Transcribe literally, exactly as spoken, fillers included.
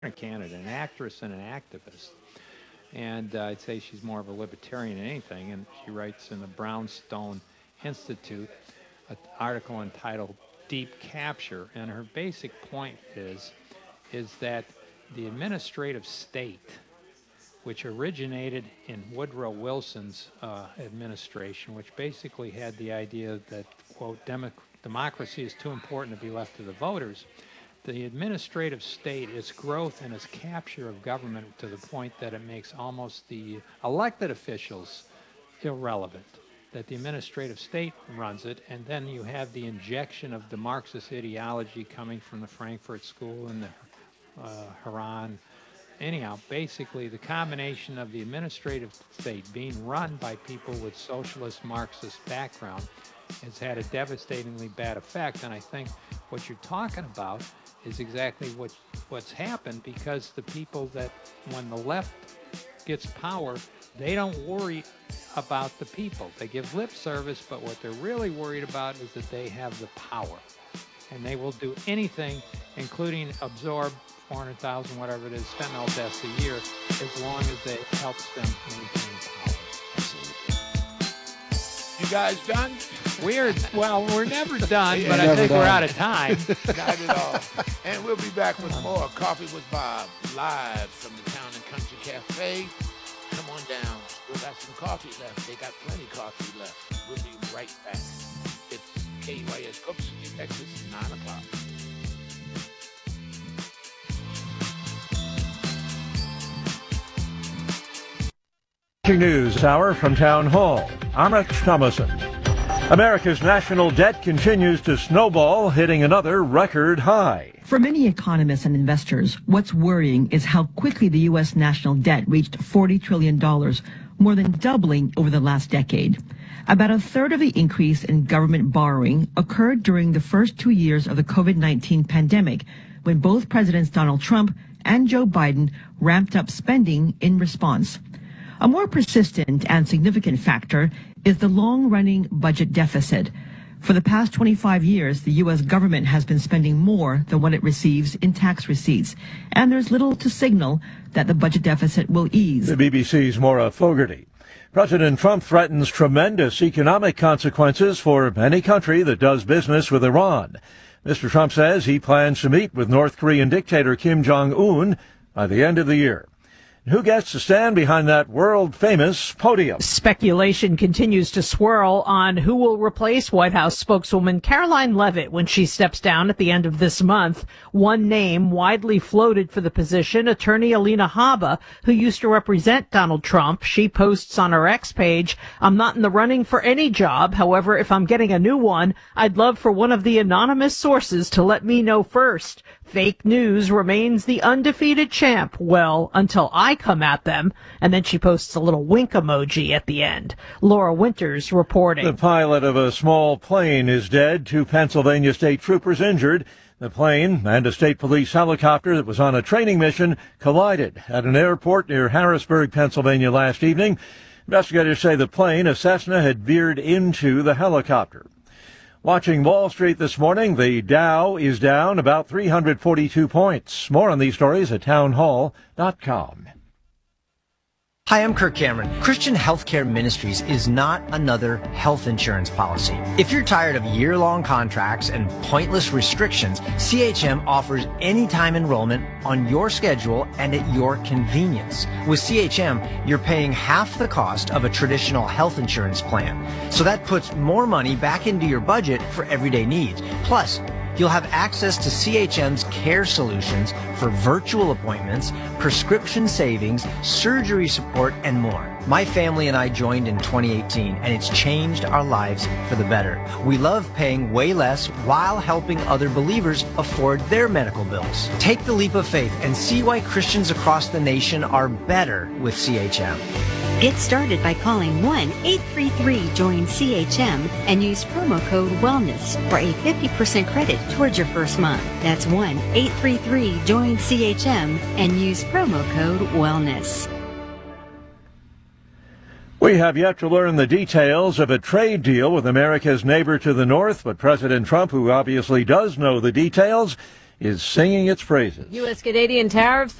candidate, an actress and an activist. And uh, I'd say she's more of a libertarian than anything. And she writes in the Brownstone Institute an article entitled Deep Capture. And her basic point is, is that the administrative state, which originated in Woodrow Wilson's uh, administration, which basically had the idea that, quote, Demo- democracy is too important to be left to the voters. The administrative state, its growth and its capture of government to the point that it makes almost the elected officials irrelevant, that the administrative state runs it, and then you have the injection of the Marxist ideology coming from the Frankfurt School and the uh, Haran. Anyhow, basically the combination of the administrative state being run by people with socialist Marxist background has had a devastatingly bad effect, and I think what you're talking about is exactly what what's happened, because the people that, when the left gets power, they don't worry about the people. They give lip service, but what they're really worried about is that they have the power, and they will do anything, including absorb four hundred thousand, whatever it is, fentanyl deaths a year, as long as it helps them maintain power. You guys done? We're, well, we're never done, but I Never think done. we're out of time. Not at all. And we'll be back with more Coffee with Bob, live from the Town and Country Cafe. Come on down. We've got some coffee left. They got plenty coffee left. We'll be right back. It's K Y S Cooks, Texas, nine o'clock. News hour from Town Hall. I'm Rex Thomason. America's national debt continues to snowball, hitting another record high. For many economists and investors, what's worrying is how quickly the U S national debt reached forty trillion dollars, more than doubling over the last decade. About a third of the increase in government borrowing occurred during the first two years of the COVID nineteen pandemic, when both Presidents Donald Trump and Joe Biden ramped up spending in response. A more persistent and significant factor is the long-running budget deficit. For the past twenty-five years, the U S government has been spending more than what it receives in tax receipts, and there's little to signal that the budget deficit will ease. The B B C's Maura Fogarty. President Trump threatens tremendous economic consequences for any country that does business with Iran. Mister Trump says he plans to meet with North Korean dictator Kim Jong-un by the end of the year. Who gets to stand behind that world-famous podium? Speculation continues to swirl on who will replace White House spokeswoman Caroline Leavitt when she steps down at the end of this month. One name widely floated for the position, attorney Alina Habba, who used to represent Donald Trump. She posts on her X page, "I'm not in the running for any job. However, if I'm getting a new one, I'd love for one of the anonymous sources to let me know first. Fake news remains the undefeated champ. Well, until I come at them." And then she posts a little wink emoji at the end. Laura Winters reporting. The pilot of a small plane is dead. Two Pennsylvania state troopers injured. The plane and a state police helicopter that was on a training mission collided at an airport near Harrisburg, Pennsylvania last evening. Investigators say the plane, a Cessna, had veered into the helicopter. Watching Wall Street this morning, the Dow is down about three hundred forty-two points. More on these stories at townhall dot com. Hi, I'm Kirk Cameron. Christian Healthcare Ministries is not another health insurance policy. If you're tired of year-long contracts and pointless restrictions, C H M offers anytime enrollment on your schedule and at your convenience. With C H M, you're paying half the cost of a traditional health insurance plan. So that puts more money back into your budget for everyday needs. Plus, you'll have access to C H M's care solutions for virtual appointments, prescription savings, surgery support, and more. My family and I joined in twenty eighteen, and it's changed our lives for the better. We love paying way less while helping other believers afford their medical bills. Take the leap of faith and see why Christians across the nation are better with C H M. Get started by calling one eight three three join C H M and use promo code WELLNESS for a fifty percent credit towards your first month. That's one eight three three join C H M and use promo code WELLNESS. We have yet to learn the details of a trade deal with America's neighbor to the north, but President Trump, who obviously does know the details, is singing its praises. U S. Canadian tariffs